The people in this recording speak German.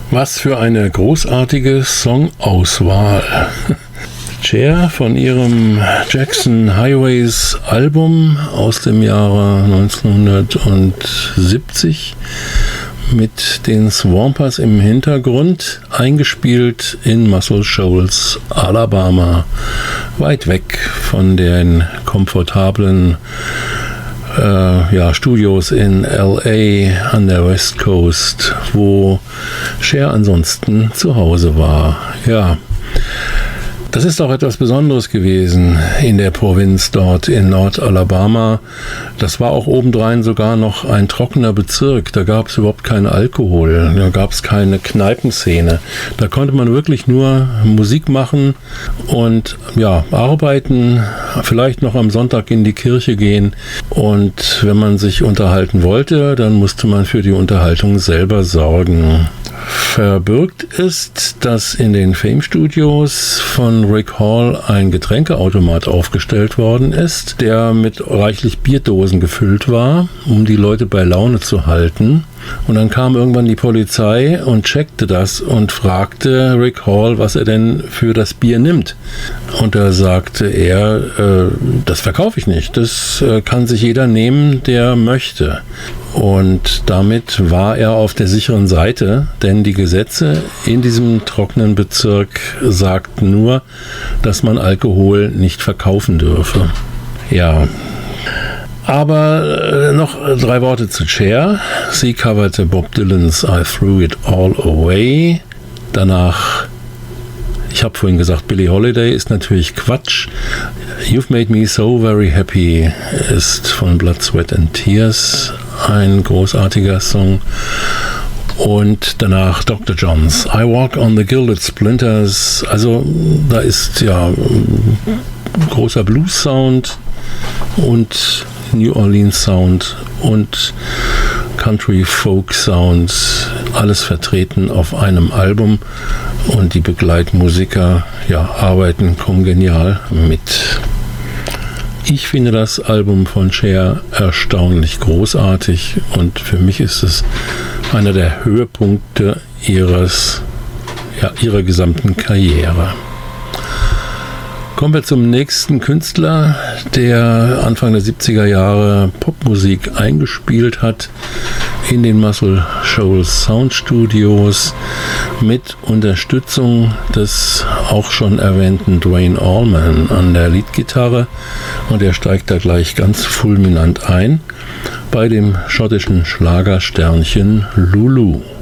Was für eine großartige Songauswahl. Cher von ihrem Jackson Highways Album aus dem Jahre 1970 mit den Swampers im Hintergrund, eingespielt in Muscle Shoals, Alabama, weit weg von den komfortablen Studios in LA an der West Coast, wo Cher ansonsten zu Hause war. Ja, das ist auch etwas Besonderes gewesen in der Provinz dort in Nordalabama. Das war auch obendrein sogar noch ein trockener Bezirk. Da gab es überhaupt keinen Alkohol, da gab es keine Kneipenszene. Da konnte man wirklich nur Musik machen und arbeiten, vielleicht noch am Sonntag in die Kirche gehen. Und wenn man sich unterhalten wollte, dann musste man für die Unterhaltung selber sorgen. Verbürgt ist, dass in den Fame Studios von Rick Hall ein Getränkeautomat aufgestellt worden ist, der mit reichlich Bierdosen gefüllt war, um die Leute bei Laune zu halten. Und dann kam irgendwann die Polizei und checkte das und fragte Rick Hall, was er denn für das Bier nimmt. Und da sagte er, das verkaufe ich nicht, das kann sich jeder nehmen, der möchte. Und damit war er auf der sicheren Seite, denn die Gesetze in diesem trockenen Bezirk sagten nur, dass man Alkohol nicht verkaufen dürfe. Ja. Aber noch 3 Worte zu Cher. Sie coverte Bob Dylans I Threw It All Away. Danach, ich habe vorhin gesagt, Billie Holiday ist natürlich Quatsch. You've Made Me So Very Happy ist von Blood, Sweat and Tears ein großartiger Song. Und danach Dr. Johns I Walk on the Gilded Splinters. Also da ist großer Blues-Sound und New Orleans Sound und Country Folk Sound, alles vertreten auf einem Album, und die Begleitmusiker arbeiten kongenial mit. Ich finde das Album von Cher erstaunlich großartig und für mich ist es einer der Höhepunkte ihrer gesamten Karriere. Kommen wir zum nächsten Künstler, der Anfang der 70er Jahre Popmusik eingespielt hat in den Muscle Shoals Sound Studios mit Unterstützung des auch schon erwähnten Duane Allman an der Leadgitarre, und er steigt da gleich ganz fulminant ein bei dem schottischen Schlagersternchen Lulu.